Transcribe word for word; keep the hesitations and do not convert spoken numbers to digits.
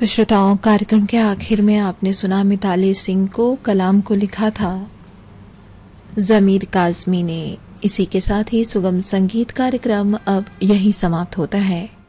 तो श्रोताओं, कार्यक्रम के आखिर में आपने सुना मिताली सिंह को, कलाम को लिखा था ज़मीर काज़मी ने। इसी के साथ ही सुगम संगीत कार्यक्रम अब यहीं समाप्त होता है।